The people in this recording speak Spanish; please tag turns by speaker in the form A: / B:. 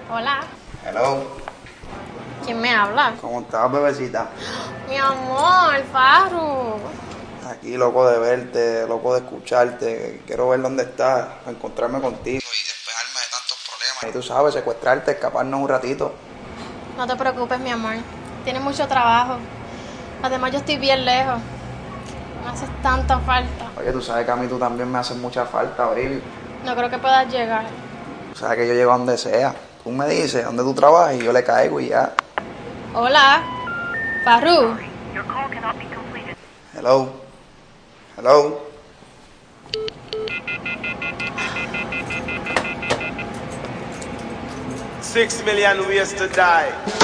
A: Hola.
B: Hello.
A: ¿Quién me habla?
B: ¿Cómo estás, bebecita?
A: Mi amor, Farru.
B: Aquí, loco de verte, loco de escucharte. Quiero ver dónde estás, encontrarme contigo y despejarme de tantos problemas. Y tú sabes, secuestrarte, escaparnos un ratito.
A: No te preocupes, mi amor. Tienes mucho trabajo. Además, yo estoy bien lejos. Me haces tanta falta.
B: Oye, tú sabes que a mí tú también me haces mucha falta, baby.
A: No creo que puedas llegar.
B: Tú sabes que yo llego a donde sea. Tú me dices dónde tú trabajas y yo le caigo y ya.
A: Hola. Farru.
B: Hello. Hello.
C: $6 million ways to die.